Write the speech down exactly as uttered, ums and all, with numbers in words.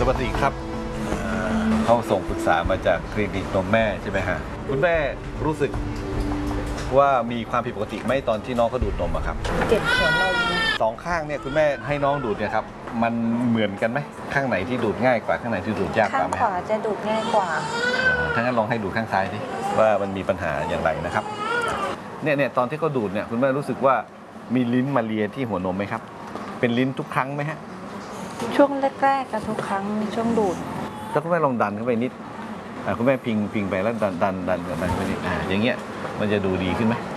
สวัสดีครับเขาส่งปรึกษามาจากคลินิกนมแม่ใช่ไหมฮะคุณแม่รู้สึกว่ามีความผิดปกติไหมตอนที่น้องเขาดูดนมอะครับเจ็บหัวนมสองข้างเนี่ยคุณแม่ให้น้องดูดเนี่ยครับมันเหมือนกันไหมข้างไหนที่ดูดง่ายกว่าข้างไหนที่ดูดยากกข้าว่าง ไหมขวาจะดูดง่ายกว่าถ้างั้นลองให้ดูดข้างซ้ายดิว่ามันมีปัญหาอย่างไรนะครับเนี่ยเนี่ยตอนที่เขาดูดเนี่ยคุณแม่รู้สึกว่ามีลิ้นมาเลียที่หัวนมไหมครับเป็นลิ้นทุกครั้งไหมฮะช่วงแรกๆกับทุกครั้งช่วงดูดถ้าคุณแม่ลองดันเข้าไปนิดคุณแม่พิงพิงไปแล้วดันดันดันดันไปนิดอ่าอย่างเงี้ยมันจะดูดีขึ้นไหม